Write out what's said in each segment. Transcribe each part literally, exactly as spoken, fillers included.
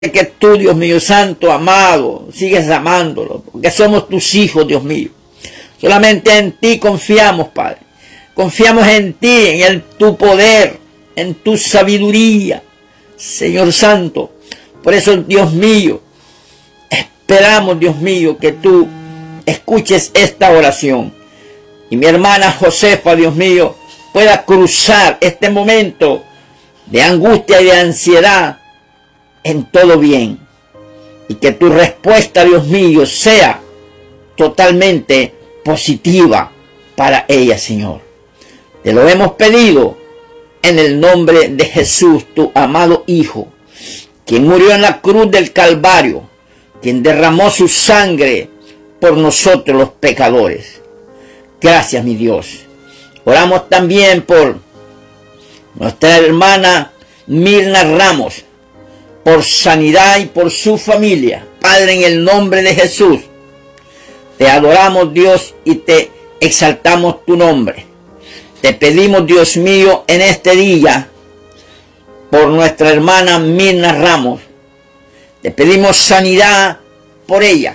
que tú, Dios mío santo, amado, sigues amándolo, porque somos tus hijos, Dios mío. Solamente en ti confiamos, Padre. Confiamos en ti, en el, tu poder, en tu sabiduría, Señor Santo. Por eso, Dios mío, esperamos, Dios mío, que tú escuches esta oración. Y mi hermana Josefa, Dios mío, pueda cruzar este momento de angustia y de ansiedad en todo bien. Y que tu respuesta, Dios mío, sea totalmente positiva para ella, Señor. Te lo hemos pedido en el nombre de Jesús, tu amado Hijo, quien murió en la cruz del Calvario, quien derramó su sangre por nosotros los pecadores. Gracias, mi Dios. Oramos también por nuestra hermana Mirna Ramos, por sanidad y por su familia. Padre, en el nombre de Jesús, te adoramos, Dios, y te exaltamos tu nombre. Te pedimos, Dios mío, en este día, por nuestra hermana Mirna Ramos, te pedimos sanidad por ella.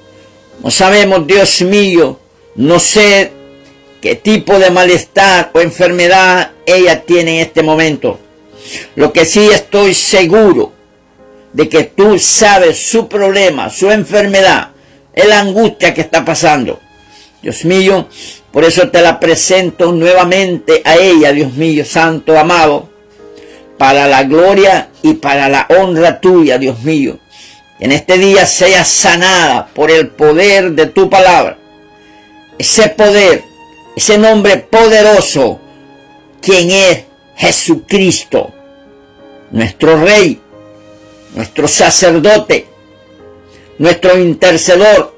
No sabemos, Dios mío, no sé qué tipo de malestar o enfermedad ella tiene en este momento. Lo que sí estoy seguro de que tú sabes su problema, su enfermedad, es la angustia que está pasando. Dios mío, por eso te la presento nuevamente a ella, Dios mío, santo, amado, para la gloria y para la honra tuya, Dios mío. En este día sea sanada por el poder de tu palabra. Ese poder, ese nombre poderoso, quien es Jesucristo, nuestro Rey, nuestro sacerdote, nuestro intercedor,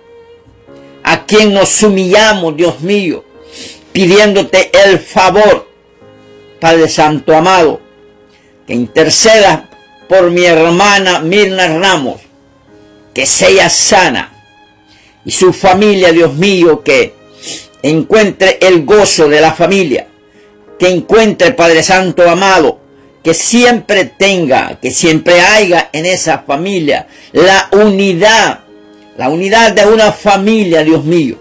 a quien nos humillamos, Dios mío, pidiéndote el favor, Padre Santo amado, que interceda por mi hermana Mirna Ramos, que sea sana, y su familia, Dios mío, que encuentre el gozo de la familia, que encuentre, Padre Santo amado, que siempre tenga, que siempre haya en esa familia la unidad, la unidad de una familia, Dios mío,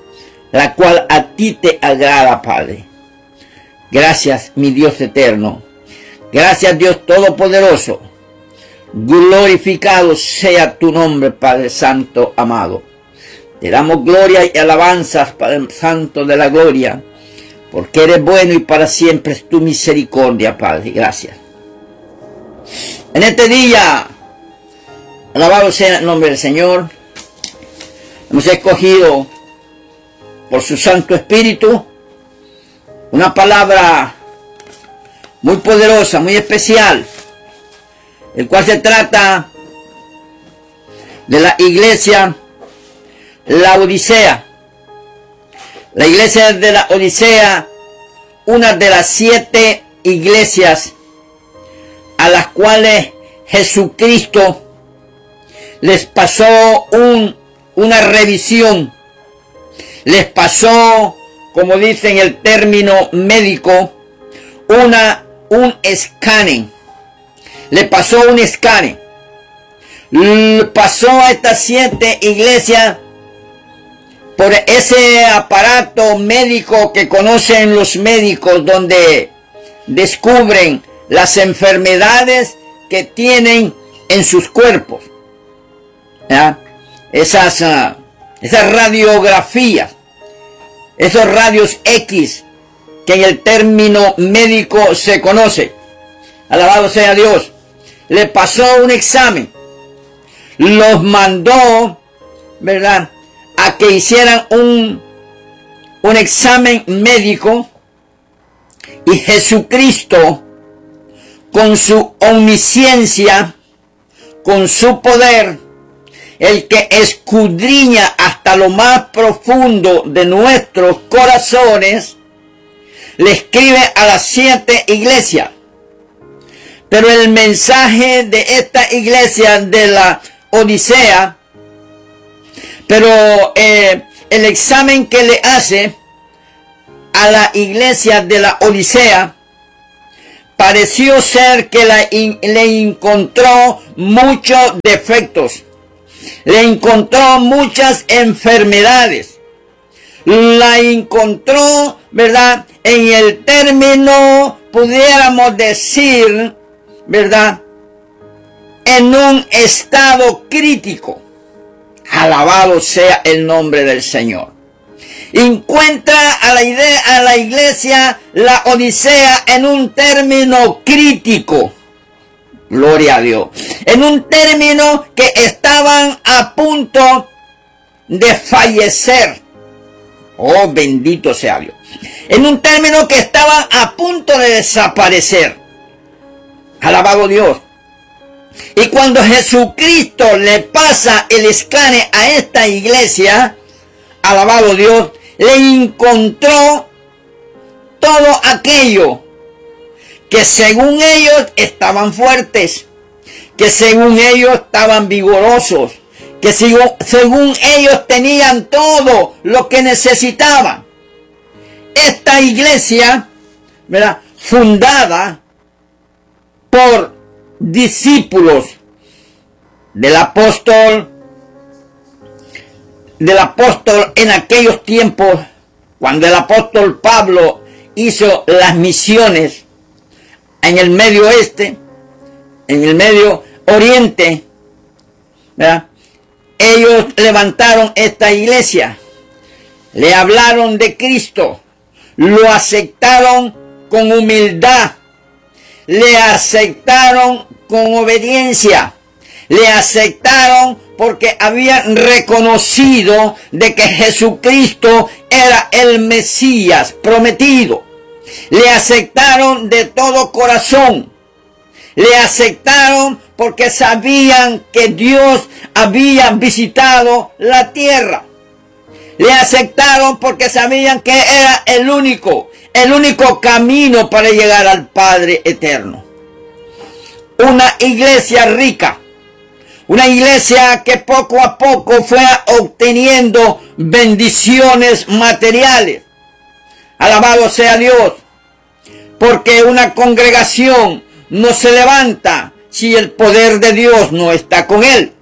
la cual a ti te agrada, Padre. Gracias, mi Dios eterno. Gracias, Dios todopoderoso. Glorificado sea tu nombre, Padre Santo amado. Te damos gloria y alabanzas, Padre Santo de la gloria, porque eres bueno y para siempre es tu misericordia, Padre. Gracias. En este día, alabado sea el nombre del Señor, hemos escogido por su Santo Espíritu una palabra muy poderosa, muy especial, el cual se trata de la iglesia La Odisea. La iglesia de la Odisea, una de las siete iglesias a las cuales Jesucristo les pasó un, una revisión, les pasó, como dicen el término médico, una, un escáner, le pasó un escáner, le pasó a estas siete iglesias por ese aparato médico que conocen los médicos, donde descubren las enfermedades que tienen en sus cuerpos. ¿Ya? Esas, uh, esas radiografías, esos radios X, que en el término médico se conoce. Alabado sea Dios. Le pasó un examen. Los mandó, ¿verdad?, a que hicieran un, un examen médico, y Jesucristo, con su omnisciencia, con su poder, el que escudriña hasta lo más profundo de nuestros corazones, le escribe a las siete iglesias. Pero el mensaje de esta iglesia de la Odisea, pero eh, el examen que le hace a la iglesia de la Odisea, pareció ser que la in, le encontró muchos defectos, le encontró muchas enfermedades, la encontró, ¿verdad?, en el término, pudiéramos decir, ¿verdad?, en un estado crítico. Alabado sea el nombre del Señor. Encuentra a la, idea, a la iglesia, la Odisea, en un término crítico. Gloria a Dios. En un término que estaban a punto de fallecer. Oh, bendito sea Dios. En un término que estaban a punto de desaparecer. Alabado Dios. Y cuando Jesucristo le pasa el escáner a esta iglesia, alabado Dios, le encontró todo aquello que según ellos estaban fuertes, que según ellos estaban vigorosos, que según, según ellos tenían todo lo que necesitaban. Esta iglesia, ¿verdad?, fundada por discípulos del apóstol, del apóstol en aquellos tiempos, cuando el apóstol Pablo hizo las misiones en el Medio Oeste, en el Medio Oriente, ¿verdad?, ellos levantaron esta iglesia, le hablaron de Cristo, lo aceptaron con humildad, le aceptaron con obediencia, le aceptaron porque habían reconocido de que Jesucristo era el Mesías prometido. Le aceptaron de todo corazón. Le aceptaron porque sabían que Dios había visitado la tierra. Le aceptaron porque sabían que era el único, el único camino para llegar al Padre eterno. Una iglesia rica. Una iglesia que poco a poco fue obteniendo bendiciones materiales. Alabado sea Dios. Porque una congregación no se levanta si el poder de Dios no está con él.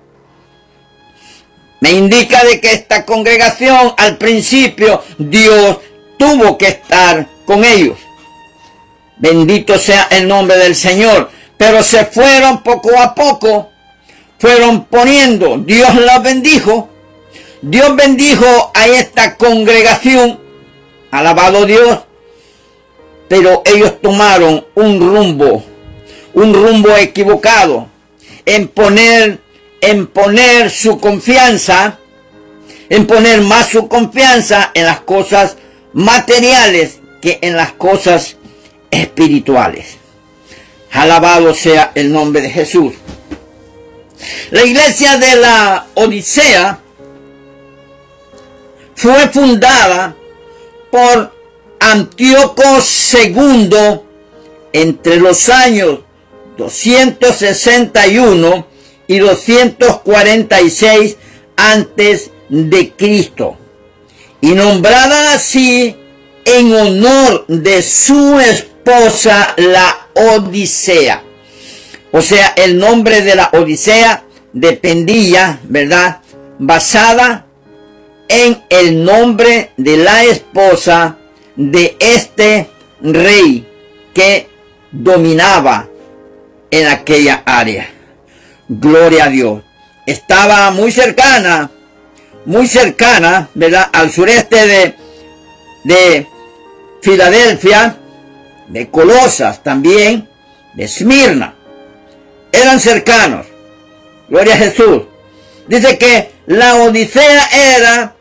Me indica de que esta congregación al principio Dios tuvo que estar con ellos. Bendito sea el nombre del Señor. Pero se fueron poco a poco. Fueron poniendo. Dios los bendijo. Dios bendijo a esta congregación. Alabado Dios. Pero ellos tomaron un rumbo. Un rumbo equivocado. En poner, en poner su confianza. En poner más su confianza en las cosas materiales que en las cosas espirituales. Alabado sea el nombre de Jesús. La iglesia de la Odisea fue fundada por Antíoco segundo entre los años doscientos sesenta y uno y doscientos cuarenta y seis antes de Cristo, y nombrada así en honor de su esposa la Odisea. O sea, el nombre de la Odisea dependía, ¿verdad?, basada en el nombre de la esposa de este rey que dominaba en aquella área. Gloria a Dios. Estaba muy cercana, muy cercana, ¿verdad?, al sureste de, de Filadelfia, de Colosas también, de Esmirna. Eran cercanos. Gloria a Jesús. Dice que la Odisea era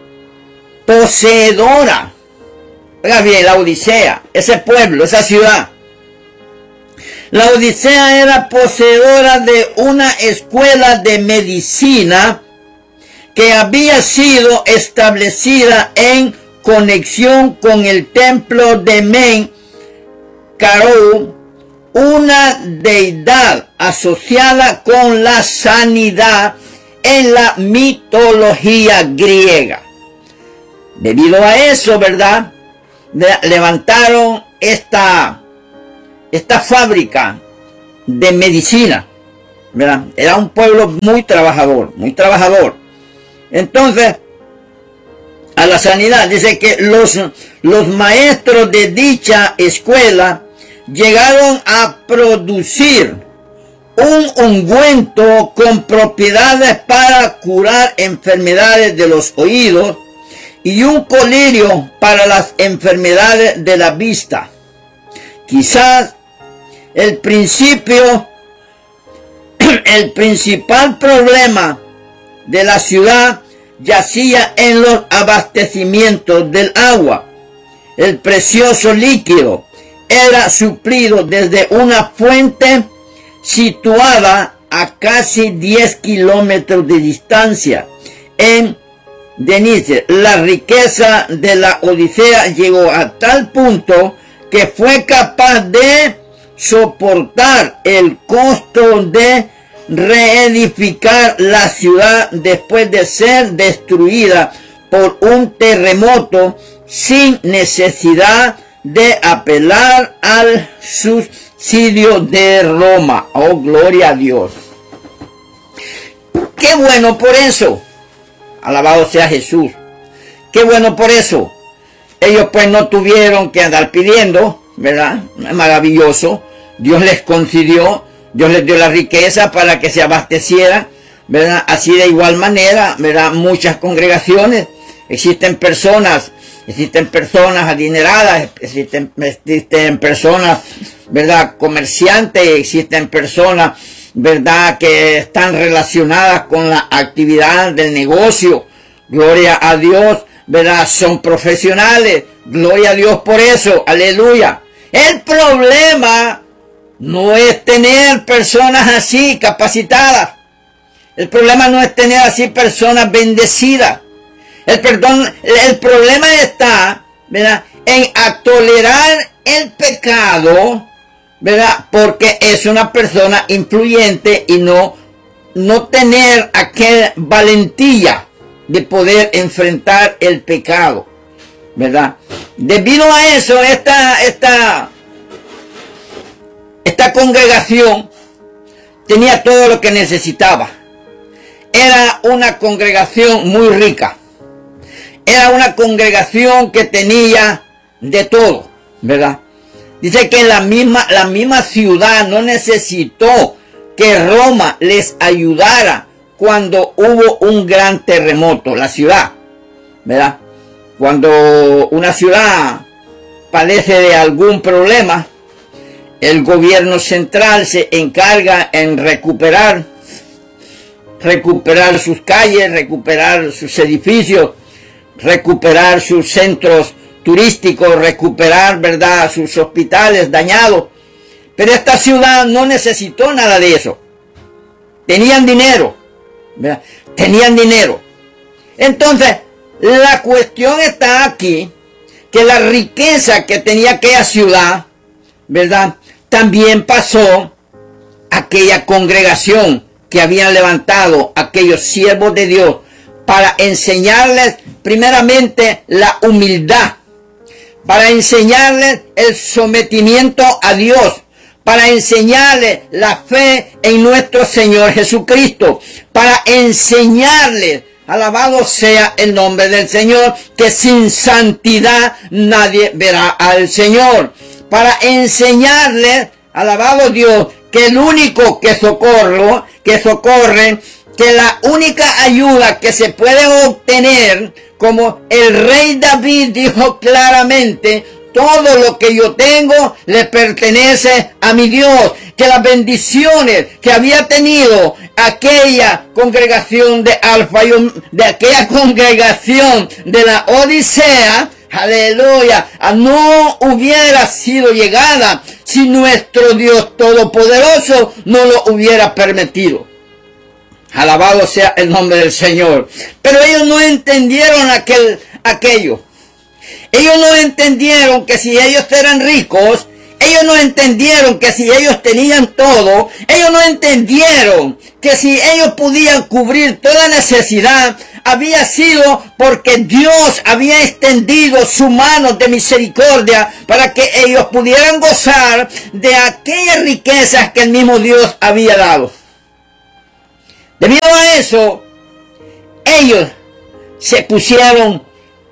poseedora. Oiga bien, la Odisea, ese pueblo, esa ciudad. La Odisea era poseedora de una escuela de medicina que había sido establecida en conexión con el templo de Men Karou, una deidad asociada con la sanidad en la mitología griega. Debido a eso, ¿verdad?, levantaron esta, esta fábrica de medicina, ¿verdad? Era un pueblo muy trabajador, muy trabajador. Entonces, a la sanidad, dice que los, los maestros de dicha escuela llegaron a producir un ungüento con propiedades para curar enfermedades de los oídos y un colirio para las enfermedades de la vista. Quizás el principio, el principal problema de la ciudad yacía en los abastecimientos del agua. El precioso líquido era suplido desde una fuente situada a casi diez kilómetros de distancia. En Denise, la riqueza de la Odisea llegó a tal punto que fue capaz de soportar el costo de reedificar la ciudad después de ser destruida por un terremoto sin necesidad de apelar al subsidio de Roma. Oh, gloria a Dios. Qué bueno por eso. Alabado sea Jesús. Qué bueno por eso. Ellos pues no tuvieron que andar pidiendo, ¿verdad? Maravilloso. Dios les concedió, Dios les dio la riqueza para que se abastecieran, ¿verdad? Así de igual manera, ¿verdad? Muchas congregaciones, existen personas, existen personas adineradas, existen, existen personas, ¿verdad? Comerciantes, existen personas, ¿verdad? Que están relacionadas con la actividad del negocio. Gloria a Dios, ¿verdad? Son profesionales. Gloria a Dios por eso. Aleluya. El problema no es tener personas así capacitadas. El problema no es tener así personas bendecidas. El, perdón, el problema está, ¿verdad?, en tolerar el pecado, ¿verdad? Porque es una persona influyente y no, no tener aquella valentía de poder enfrentar el pecado, ¿verdad? Debido a eso, esta, esta, esta congregación tenía todo lo que necesitaba. Era una congregación muy rica. Era una congregación que tenía de todo, ¿verdad? Dice que la misma, la misma ciudad no necesitó que Roma les ayudara cuando hubo un gran terremoto. La ciudad, ¿verdad? Cuando una ciudad padece de algún problema, el gobierno central se encarga en recuperar, recuperar sus calles, recuperar sus edificios, recuperar sus centros turísticos, recuperar, ¿verdad?, sus hospitales dañados. Pero esta ciudad no necesitó nada de eso. Tenían dinero, ¿verdad? Tenían dinero. Entonces, la cuestión está aquí, que la riqueza que tenía aquella ciudad, ¿verdad?, también pasó a aquella congregación que habían levantado aquellos siervos de Dios para enseñarles primeramente la humildad, para enseñarles el sometimiento a Dios, para enseñarles la fe en nuestro Señor Jesucristo, para enseñarles, alabado sea el nombre del Señor, que sin santidad nadie verá al Señor, para enseñarles, alabado Dios, que el único que socorro, que socorre, que la única ayuda que se puede obtener, como el rey David dijo claramente, todo lo que yo tengo le pertenece a mi Dios, que las bendiciones que había tenido aquella congregación de Alfa y de aquella congregación de la Odisea, aleluya, no hubiera sido llegada si nuestro Dios Todopoderoso no lo hubiera permitido. Alabado sea el nombre del Señor. Pero ellos no entendieron aquel, aquello. Ellos no entendieron que si ellos eran ricos, ellos no entendieron que si ellos tenían todo, ellos no entendieron que si ellos podían cubrir toda necesidad había sido porque Dios había extendido su mano de misericordia para que ellos pudieran gozar de aquellas riquezas que el mismo Dios había dado. Debido a eso, ellos se pusieron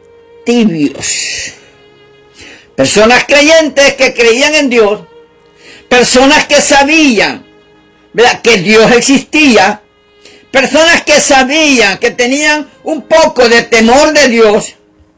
tibios. Personas creyentes que creían en Dios, personas que sabían, ¿verdad?, que Dios existía, personas que sabían, que tenían un poco de temor de Dios,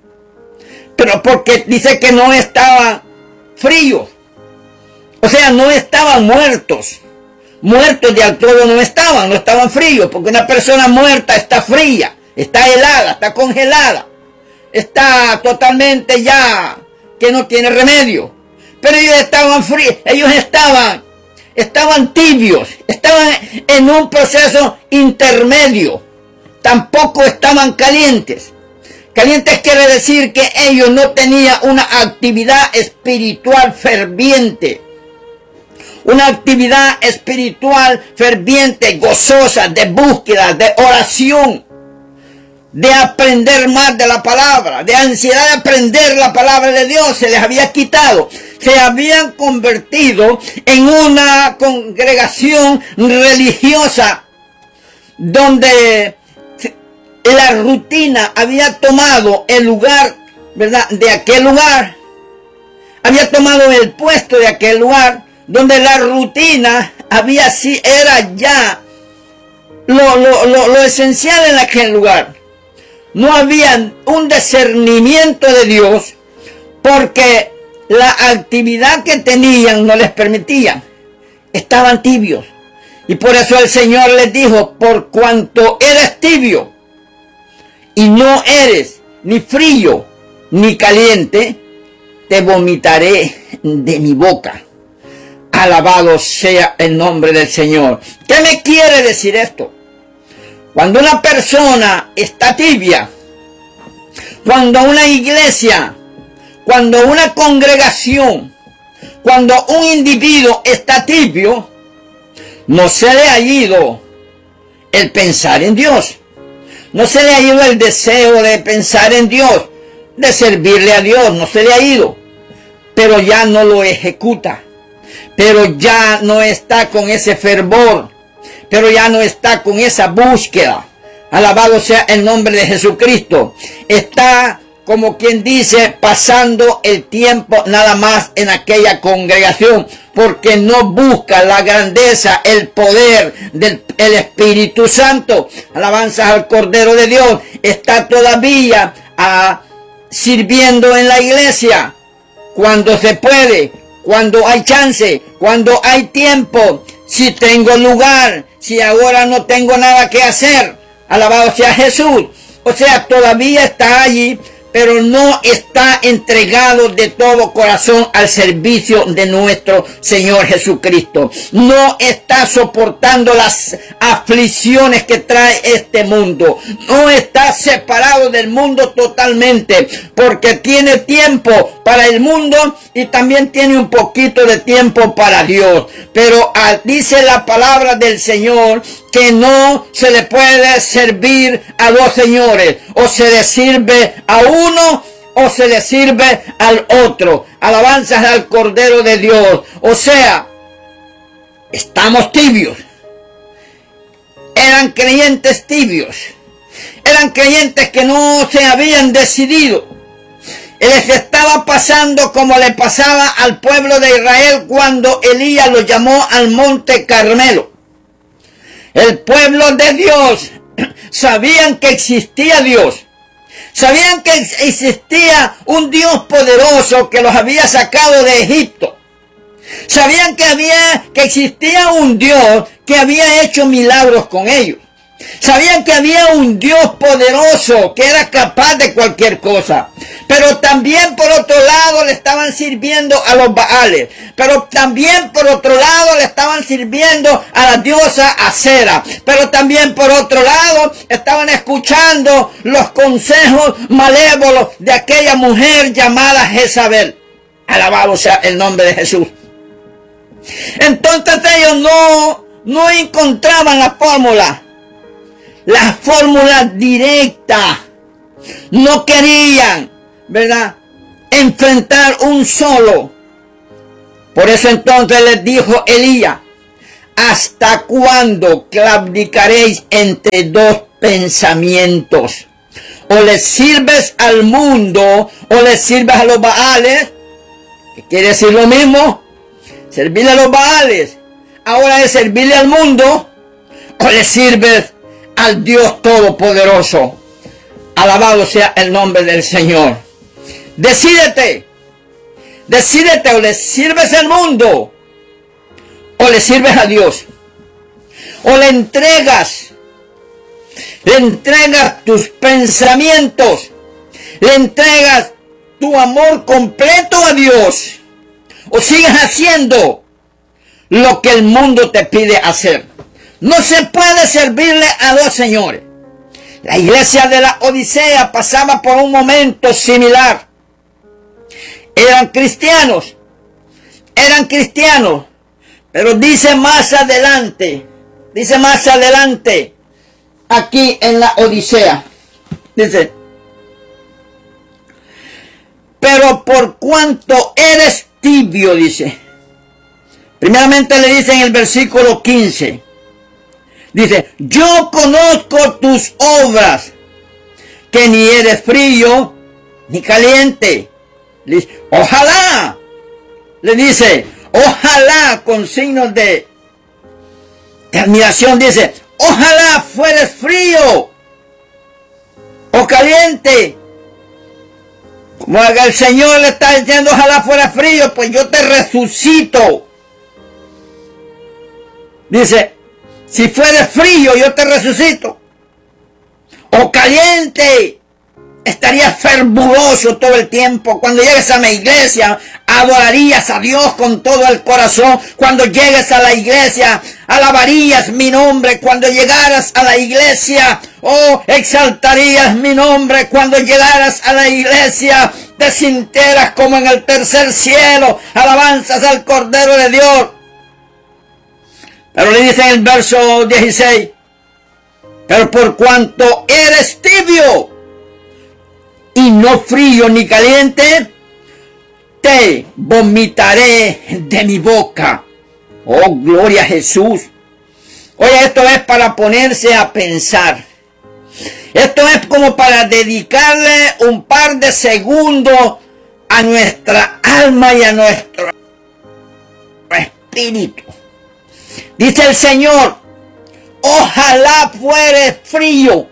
pero porque dice que no estaban fríos, o sea, no estaban muertos, muertos de todo no estaban, no estaban fríos, porque una persona muerta está fría, está helada, está congelada, está totalmente ya que no tiene remedio. Pero ellos estaban fríos, ellos estaban, estaban tibios, estaban en un proceso intermedio. Tampoco estaban calientes. Calientes quiere decir que ellos no tenían una actividad espiritual ferviente. Una actividad espiritual ferviente, gozosa, de búsqueda, de oración, de aprender más de la palabra, de ansiedad de aprender la palabra de Dios. Se les había quitado. Se habían convertido en una congregación religiosa donde la rutina había tomado el lugar, ¿verdad?, de aquel lugar. Había tomado el puesto de aquel lugar, donde la rutina había sí era ya lo, lo, lo, lo esencial en aquel lugar. No había un discernimiento de Dios porque la actividad que tenían no les permitía. Estaban tibios. Y por eso el Señor les dijo: por cuanto eres tibio y no eres ni frío ni caliente, te vomitaré de mi boca. Alabado sea el nombre del Señor. ¿Qué me quiere decir esto? Cuando una persona está tibia, cuando una iglesia, cuando una congregación, cuando un individuo está tibio, no se le ha ido el pensar en Dios. No se le ha ido el deseo de pensar en Dios, de servirle a Dios. No se le ha ido. Pero ya no lo ejecuta. Pero ya no está con ese fervor. Pero ya no está con esa búsqueda. Alabado sea el nombre de Jesucristo. Está, como quien dice, pasando el tiempo nada más en aquella congregación, porque no busca la grandeza, el poder del el Espíritu Santo. Alabanzas al Cordero de Dios. Está todavía a, sirviendo en la iglesia cuando se puede, cuando hay chance, cuando hay tiempo, si tengo lugar, si ahora no tengo nada que hacer. Alabado sea Jesús. O sea, todavía está allí, pero no está entregado de todo corazón al servicio de nuestro Señor Jesucristo. No está soportando las aflicciones que trae este mundo. No está separado del mundo totalmente, porque tiene tiempo para el mundo y también tiene un poquito de tiempo para Dios. Pero dice la palabra del Señor que no se le puede servir a dos señores. O se le sirve a uno o se le sirve al otro. Alabanzas al Cordero de Dios. O sea, estamos tibios. Eran creyentes tibios. Eran creyentes que no se habían decidido. Les estaba pasando como le pasaba al pueblo de Israel cuando Elías lo llamó al monte Carmelo. El pueblo de Dios sabían que existía Dios. Sabían que existía un Dios poderoso que los había sacado de Egipto. Sabían que había, que existía un Dios que había hecho milagros con ellos. Sabían que había un Dios poderoso que era capaz de cualquier cosa. Pero también por otro lado le estaban sirviendo a los Baales. Pero también por otro lado le estaban sirviendo a la diosa Acera. Pero también por otro lado estaban escuchando los consejos malévolos de aquella mujer llamada Jezabel. Alabado sea el nombre de Jesús. Entonces ellos no, no encontraban la fórmula. la fórmula directa. No querían, ¿verdad?, enfrentar un solo. Por eso entonces les dijo Elías: ¿hasta cuándo claudicaréis entre dos pensamientos? O le sirves al mundo, o le sirves a los Baales, que quiere decir lo mismo. Servirle a los Baales ahora es servirle al mundo, o le sirves al Dios Todopoderoso. Alabado sea el nombre del Señor. Decídete, decídete, o le sirves al mundo, o le sirves a Dios, o le entregas, le entregas tus pensamientos, le entregas tu amor completo a Dios, o sigues haciendo lo que el mundo te pide hacer. No se puede servirle a dos señores. La iglesia de la Odisea pasaba por un momento similar. Eran cristianos, eran cristianos, pero dice más adelante, dice más adelante, aquí en la Odisea, dice: pero por cuanto eres tibio, dice, primeramente le dice en el versículo quince, dice: yo conozco tus obras, que ni eres frío ni caliente. Le dice, ojalá, le dice, ojalá, con signos de, de admiración, dice, ojalá fueres frío o caliente. Como el Señor le está diciendo, ojalá fuera frío, pues yo te resucito. Dice, si fueres frío, yo te resucito. O caliente, estarías fervoroso todo el tiempo. Cuando llegues a mi iglesia, adorarías a Dios con todo el corazón. Cuando llegues a la iglesia, alabarías mi nombre. Cuando llegaras a la iglesia, oh, exaltarías mi nombre. Cuando llegaras a la iglesia, te sintieras como en el tercer cielo. Alabanzas al Cordero de Dios. Pero le dice en el verso dieciséis, pero por cuanto eres tibio y no frío ni caliente, te vomitaré de mi boca. Oh, gloria a Jesús. Oye, esto es para ponerse a pensar. Esto es como para dedicarle un par de segundos a nuestra alma y a nuestro espíritu. Dice el Señor, ojalá fuere frío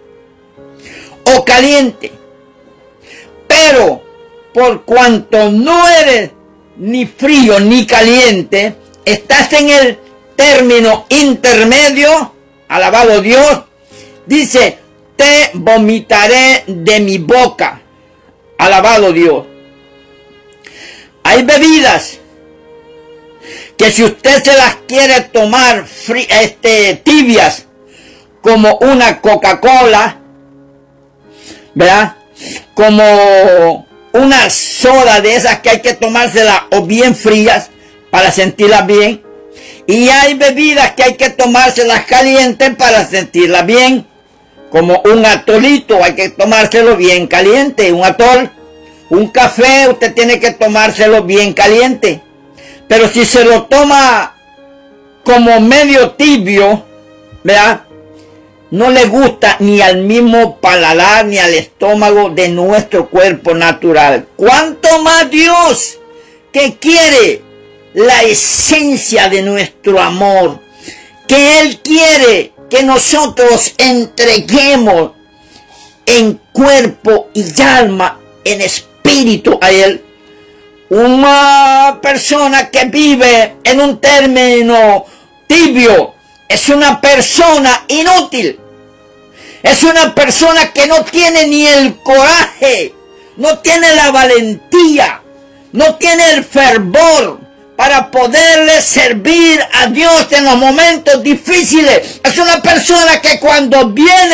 o caliente, pero por cuanto no eres ni frío ni caliente, estás en el término intermedio, alabado Dios, dice, te vomitaré de mi boca, alabado Dios. Hay bebidas que si usted se las quiere tomar este, tibias, como una Coca-Cola, ¿verdad? Como una soda de esas que hay que tomárselas o bien frías para sentirlas bien. Y hay bebidas que hay que tomárselas calientes para sentirlas bien. Como un atolito, hay que tomárselo bien caliente, un atol. Un café, usted tiene que tomárselo bien caliente. Pero si se lo toma como medio tibio, ¿verdad? No le gusta ni al mismo paladar ni al estómago de nuestro cuerpo natural. ¿Cuánto más Dios, que quiere la esencia de nuestro amor? Que Él quiere que nosotros entreguemos en cuerpo y alma, en espíritu a Él. Una persona que vive en un término tibio es una persona inútil. Es una persona que no tiene ni el coraje, no tiene la valentía, no tiene el fervor para poderle servir a Dios en los momentos difíciles. Es una persona que cuando viene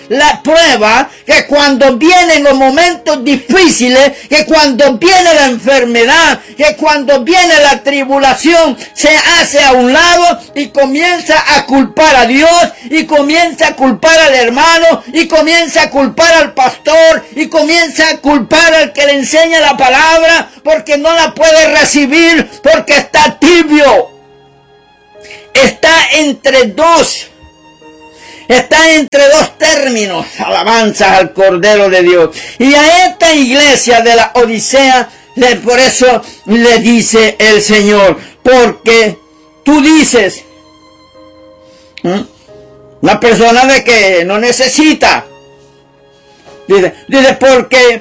la prueba, que cuando vienen los momentos difíciles, que cuando viene la enfermedad, que cuando viene la tribulación, se hace a un lado y comienza a culpar a Dios, y comienza a culpar al hermano, y comienza a culpar al pastor, y comienza a culpar al que le enseña la palabra, porque no la puede recibir, porque está tibio. Está entre dos. Está entre dos términos. Alabanzas al Cordero de Dios. Y a esta iglesia de la Odisea, le, por eso le dice el Señor. Porque tú dices, ¿eh? Una persona de que no necesita. Dice, dice, porque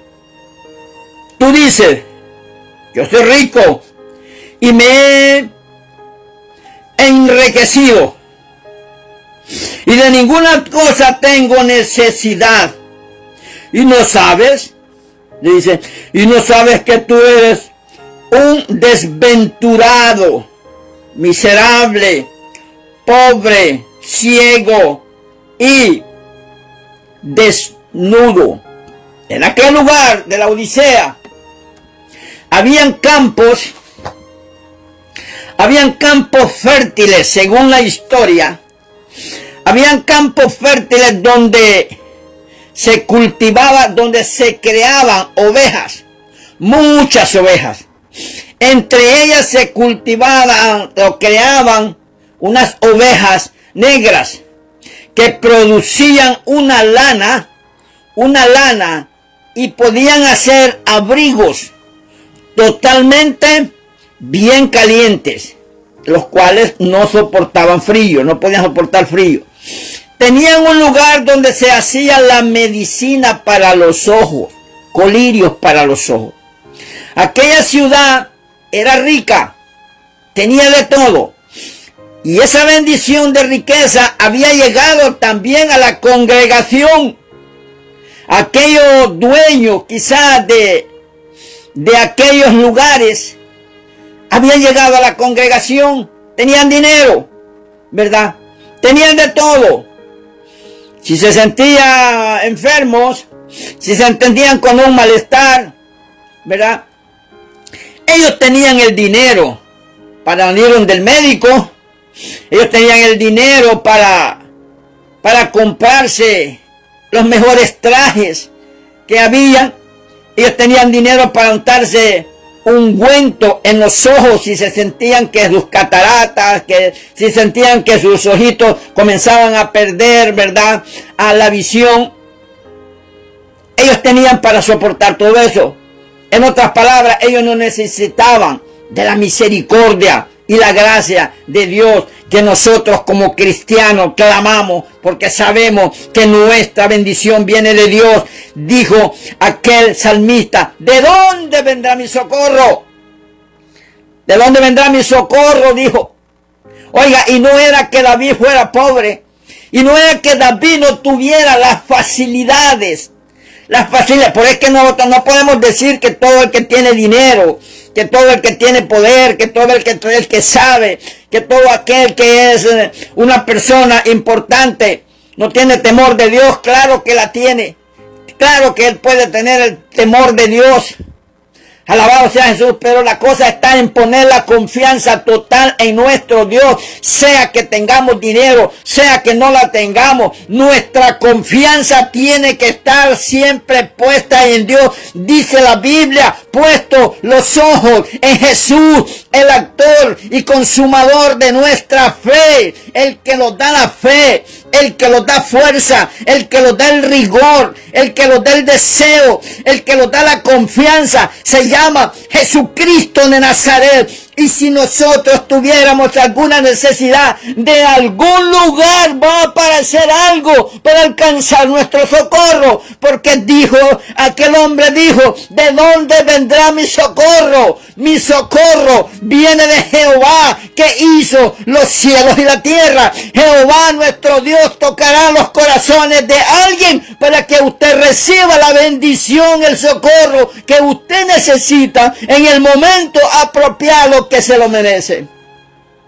tú dices, yo soy rico y me he enriquecido y de ninguna cosa tengo necesidad. Y no sabes, dice, y no sabes que tú eres un desventurado, miserable, pobre, ciego y desnudo. En aquel lugar de la Odisea habían campos, habían campos fértiles, según la historia. Habían campos fértiles donde se cultivaba, donde se creaban ovejas, muchas ovejas. Entre ellas se cultivaban o creaban unas ovejas negras que producían una lana, una lana y podían hacer abrigos totalmente bien calientes, los cuales no soportaban frío, no podían soportar frío. Tenían un lugar donde se hacía la medicina para los ojos, colirios para los ojos. Aquella ciudad era rica, tenía de todo. Y esa bendición de riqueza había llegado también a la congregación. Aquellos dueños quizás de, de aquellos lugares habían llegado a la congregación, tenían dinero, ¿verdad? Tenían de todo. Si se sentían enfermos, si se entendían con un malestar, ¿verdad? Ellos tenían el dinero para venir donde el médico. Ellos tenían el dinero para, para comprarse los mejores trajes que había. Ellos tenían dinero para untarse ungüento en los ojos si se sentían que sus cataratas, que si sentían que sus ojitos comenzaban a perder, ¿verdad?, a la visión. Ellos tenían para soportar todo eso. En otras palabras, ellos no necesitaban de la misericordia y la gracia de Dios que nosotros como cristianos clamamos, porque sabemos que nuestra bendición viene de Dios. Dijo aquel salmista, ¿de dónde vendrá mi socorro? ¿De dónde vendrá mi socorro? Dijo. Oiga, y no era que David fuera pobre, y no era que David no tuviera las facilidades, las facilidades, por eso que no, no podemos decir que todo el que tiene dinero, que todo el que tiene poder, que todo el que, el que sabe, que todo aquel que es una persona importante no tiene temor de Dios. Claro que la tiene. Claro que él puede tener el temor de Dios. Alabado sea Jesús, pero la cosa está en poner la confianza total en nuestro Dios. Sea que tengamos dinero, sea que no la tengamos, nuestra confianza tiene que estar siempre puesta en Dios. Dice la Biblia, puesto los ojos en Jesús, el autor y consumador de nuestra fe, el que nos da la fe, el que nos da fuerza, el que nos da el rigor, el que nos da el deseo, el que nos da la confianza, se llama Jesucristo de Nazaret. Y si nosotros tuviéramos alguna necesidad de algún lugar, va a aparecer algo para alcanzar nuestro socorro. Porque dijo, aquel hombre dijo, ¿de dónde vendrá mi socorro? Mi socorro viene de Jehová, que hizo los cielos y la tierra. Jehová nuestro Dios tocará los corazones de alguien para que usted reciba la bendición, el socorro que usted necesita en el momento apropiado que se lo merece.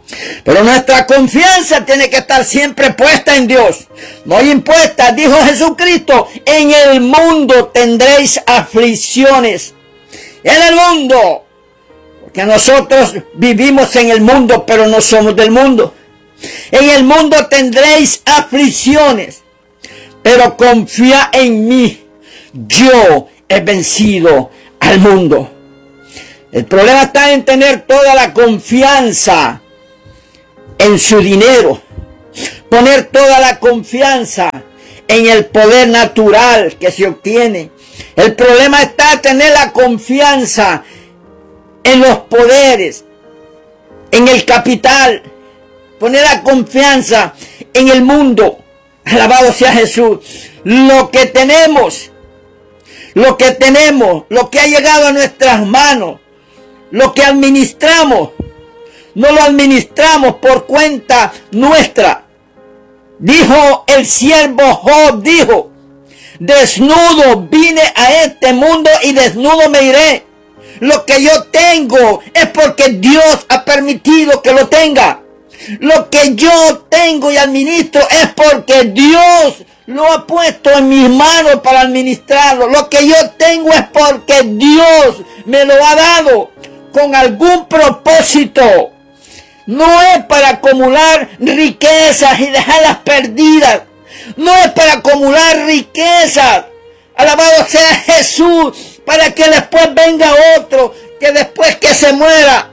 Pero nuestra confianza tiene que estar siempre puesta en Dios, no impuesta. Dijo Jesucristo, en el mundo tendréis aflicciones. En el mundo, porque nosotros vivimos en el mundo, pero no somos del mundo. En el mundo tendréis aflicciones, pero confía en mí. Yo he vencido al mundo. El problema está en tener toda la confianza en su dinero, poner toda la confianza en el poder natural que se obtiene. El problema está en tener la confianza en los poderes, en el capital, poner la confianza en el mundo. Alabado sea Jesús. Lo que tenemos, lo que tenemos, lo que ha llegado a nuestras manos, lo que administramos, no lo administramos por cuenta nuestra. Dijo el siervo Job, dijo, desnudo vine a este mundo y desnudo me iré. Lo que yo tengo es porque Dios ha permitido que lo tenga. Lo que yo tengo y administro es porque Dios lo ha puesto en mis manos para administrarlo. Lo que yo tengo es porque Dios me lo ha dado con algún propósito. No es para acumular riquezas y dejarlas perdidas. No es para acumular riquezas. Alabado sea Jesús, para que después venga otro, que después que se muera,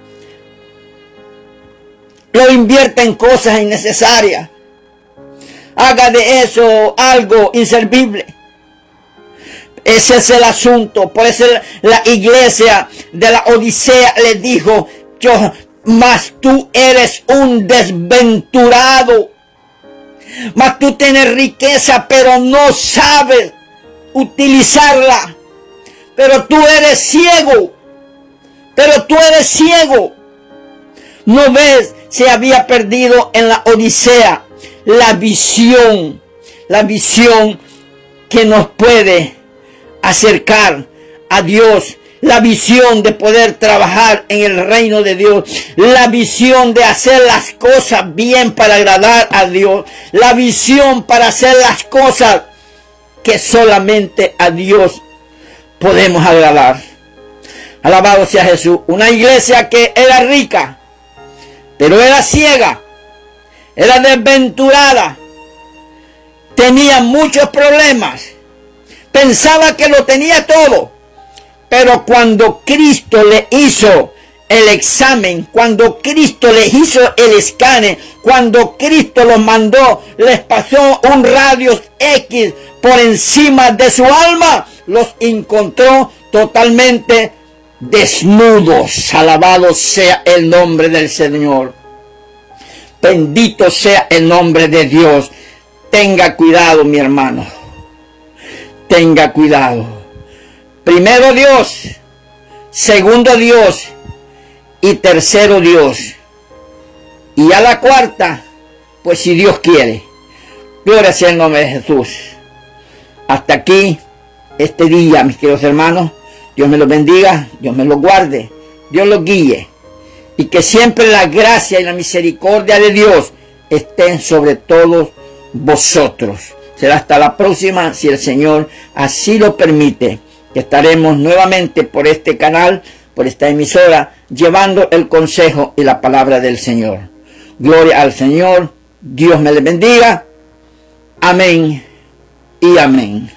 lo invierta en cosas innecesarias. Haga de eso algo inservible. Ese es el asunto. Por eso la iglesia de la Odisea le dijo, yo, mas tú eres un desventurado. Mas tú tienes riqueza, pero no sabes utilizarla. Pero tú eres ciego. Pero tú eres ciego. ¿No ves? Se había perdido en la Odisea la visión. La visión que nos puede acercar a Dios. La visión de poder trabajar en el reino de Dios. La visión de hacer las cosas bien para agradar a Dios. La visión para hacer las cosas que solamente a Dios podemos agradar. Alabado sea Jesús. Una iglesia que era rica, pero era ciega, era desventurada, tenía muchos problemas, pensaba que lo tenía todo. Pero cuando Cristo le hizo el examen, cuando Cristo les hizo el escáner, cuando Cristo los mandó, les pasó un radio X por encima de su alma, los encontró totalmente desnudos. Alabado sea el nombre del Señor. Bendito sea el nombre de Dios. Tenga cuidado, mi hermano. Tenga cuidado. Primero Dios, segundo Dios y tercero Dios. Y a la cuarta, pues si Dios quiere. Gloria sea el nombre de Jesús. Hasta aquí este día, mis queridos hermanos. Dios me los bendiga, Dios me los guarde, Dios los guíe. Y que siempre la gracia y la misericordia de Dios estén sobre todos vosotros. Será hasta la próxima, si el Señor así lo permite, que estaremos nuevamente por este canal, por esta emisora, llevando el consejo y la palabra del Señor. Gloria al Señor. Dios me les bendiga. Amén y amén.